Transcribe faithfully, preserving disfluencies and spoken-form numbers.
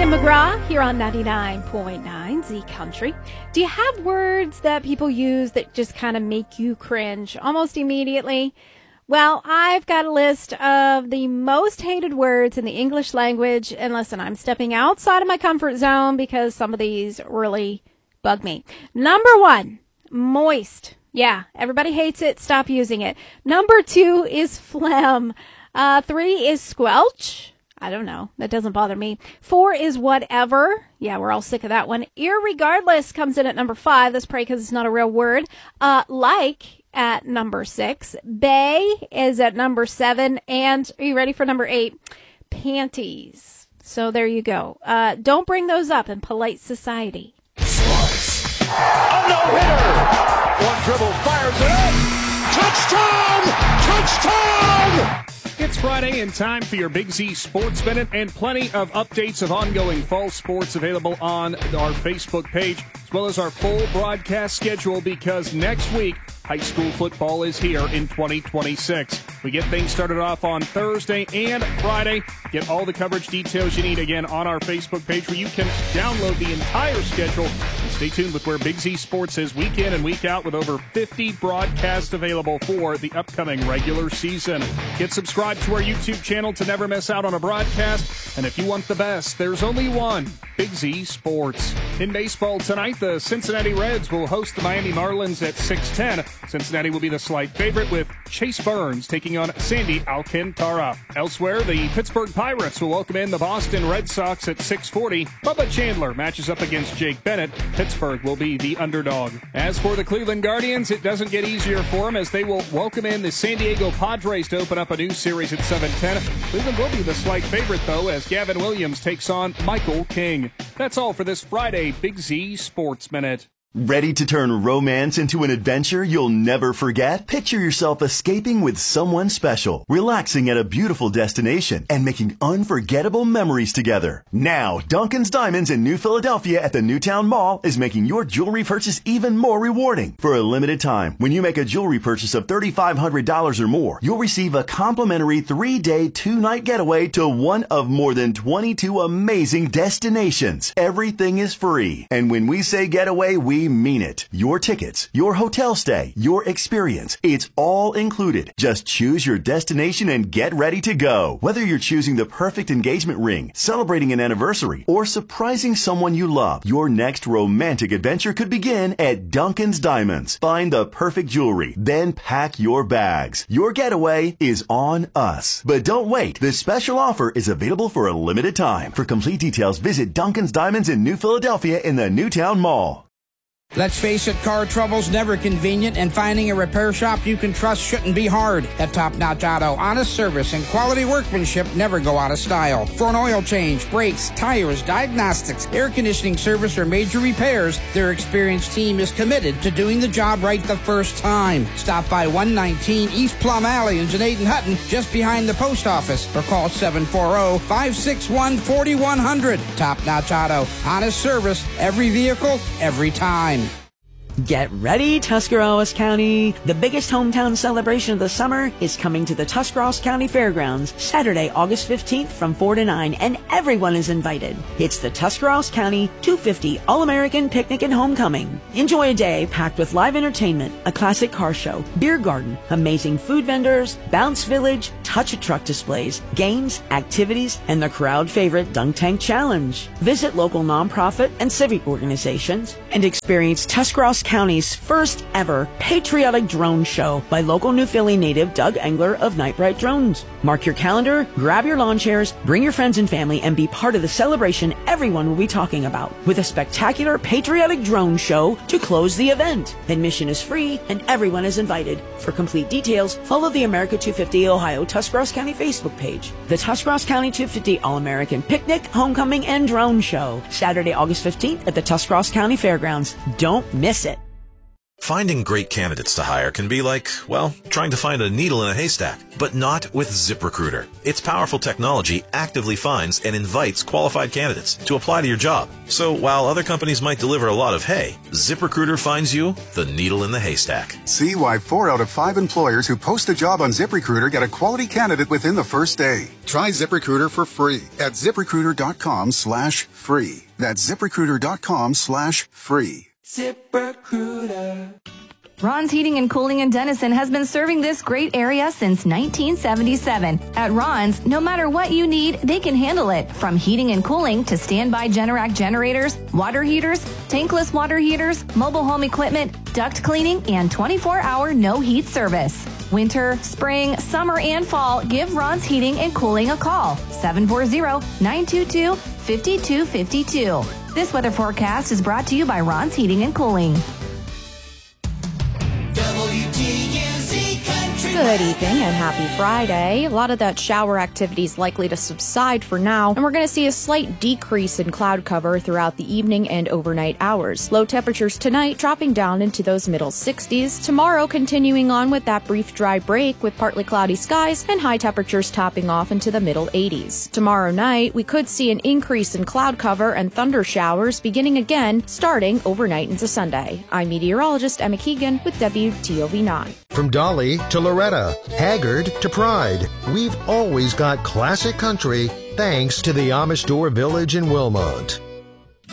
Tim McGraw here on ninety-nine point nine Z Country. Do you have words that people use that just kind of make you cringe almost immediately? Well, I've got a list of the most hated words in the English language. And listen, I'm stepping outside of my comfort zone because some of these really bug me. Number one, moist. Yeah, everybody hates it. Stop using it. Number two is phlegm. Uh, three is squelch. I don't know. That doesn't bother me. Four is whatever. Yeah, we're all sick of that one. Irregardless comes in at number five. Let's pray because it's not a real word. Uh, like at number six. Bay is at number seven. And are you ready for number eight? Panties. So there you go. Uh, don't bring those up in polite society. A no-hitter. One dribble fires it up. Touchdown! Touchdown! It's Friday and time for your Big Z Sports Minute and plenty of updates of ongoing fall sports available on our Facebook page, as well as our full broadcast schedule because next week, high school football is here in twenty twenty-six. We get things started off on Thursday and Friday. Get all the coverage details you need again on our Facebook page where you can download the entire schedule. And stay tuned with where Big Z Sports is week in and week out with over fifty broadcasts available for the upcoming regular season. Get subscribed to our YouTube channel to never miss out on a broadcast. And if you want the best, there's only one, Big Z Sports. In baseball tonight, the Cincinnati Reds will host the Miami Marlins at six ten. Cincinnati will be the slight favorite with Chase Burns taking on Sandy Alcantara. Elsewhere, the Pittsburgh Pirates will welcome in the Boston Red Sox at six forty. Bubba Chandler matches up against Jake Bennett. Pittsburgh will be the underdog. As for the Cleveland Guardians, it doesn't get easier for them as they will welcome in the San Diego Padres to open up a new series at seven ten. Cleveland will be the slight favorite, though, as Gavin Williams takes on Michael King. That's all for this Friday Big Z Sports Minute. Ready to turn romance into an adventure you'll never forget? Picture yourself escaping with someone special, relaxing at a beautiful destination, and making unforgettable memories together. Now, Duncan's Diamonds in New Philadelphia at the Newtown Mall is making your jewelry purchase even more rewarding. For a limited time, when you make a jewelry purchase of three thousand five hundred dollars or more, you'll receive a complimentary three-day, two-night getaway to one of more than twenty-two amazing destinations. Everything is free. And when we say getaway, we mean it. Your tickets, your hotel stay, your experience, it's all included. Just choose your destination and get ready to go. Whether you're choosing the perfect engagement ring, celebrating an anniversary, or surprising someone you love, your next romantic adventure could begin at Duncan's Diamonds. Find the perfect jewelry, then pack your bags. Your getaway is on us. But don't wait. This special offer is available for a limited time. For complete details, visit Duncan's Diamonds in New Philadelphia in the Newtown Mall. Let's face it, car trouble's never convenient, and finding a repair shop you can trust shouldn't be hard. At Top Notch Auto, honest service and quality workmanship never go out of style. For an oil change, brakes, tires, diagnostics, air conditioning service, or major repairs, their experienced team is committed to doing the job right the first time. Stop by one nineteen East Plum Alley in Janaden-Hutton, just behind the post office, or call seven four zero, five six one, four one zero zero. Top Notch Auto, honest service, every vehicle, every time. Get ready, Tuscarawas County! The biggest hometown celebration of the summer is coming to the Tuscarawas County Fairgrounds Saturday, August fifteenth from four to nine, and everyone is invited. It's the Tuscarawas County two fifty All-American Picnic and Homecoming. Enjoy a day packed with live entertainment, a classic car show, beer garden, amazing food vendors, Bounce Village, touch-a-truck displays, games, activities, and the crowd favorite Dunk Tank Challenge. Visit local nonprofit and civic organizations and experience Tuscarawas County's first ever patriotic drone show by local New Philly native Doug Engler of Night Bright Drones. Mark your calendar, grab your lawn chairs, bring your friends and family, and be part of the celebration everyone will be talking about with a spectacular patriotic drone show to close the event. Admission is free and everyone is invited. For complete details, follow the America two fifty Ohio Tuscarawas County Facebook page. The Tuscarawas County two fifty All-American Picnic, Homecoming, and Drone Show, Saturday, August fifteenth at the Tuscarawas County Fairgrounds. Don't miss it. Finding great candidates to hire can be like, well, trying to find a needle in a haystack, but not with ZipRecruiter. Its powerful technology actively finds and invites qualified candidates to apply to your job. So while other companies might deliver a lot of hay, ZipRecruiter finds you the needle in the haystack. See why four out of five employers who post a job on ZipRecruiter get a quality candidate within the first day. Try ZipRecruiter for free at ZipRecruiter.com slash free. That's ZipRecruiter.com slash free. ZipRecruiter. Ron's Heating and Cooling in Denison has been serving this great area since nineteen seventy-seven. At Ron's, no matter what you need, they can handle it. From heating and cooling to standby Generac generators, water heaters, tankless water heaters, mobile home equipment, duct cleaning, and twenty-four hour no heat service. Winter, spring, summer, and fall, give Ron's Heating and Cooling a call. seven four zero, nine two two, five two five two. This weather forecast is brought to you by Ron's Heating and Cooling. Good evening and happy Friday. A lot of that shower activity is likely to subside for now, and we're going to see a slight decrease in cloud cover throughout the evening and overnight hours. Low temperatures tonight dropping down into those middle sixties. Tomorrow continuing on with that brief dry break with partly cloudy skies and high temperatures topping off into the middle eighties. Tomorrow night, we could see an increase in cloud cover and thunder showers beginning again starting overnight into Sunday. I'm meteorologist Emma Keegan with W T O V nine. From Dolly to Loretta, Haggard to Pride, we've always got classic country thanks to the Amish Door Village in Wilmot.